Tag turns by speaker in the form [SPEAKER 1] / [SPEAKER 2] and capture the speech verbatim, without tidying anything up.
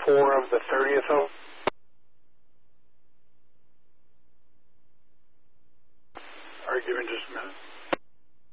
[SPEAKER 1] four of the thirtieth hole. All right, give me just a minute.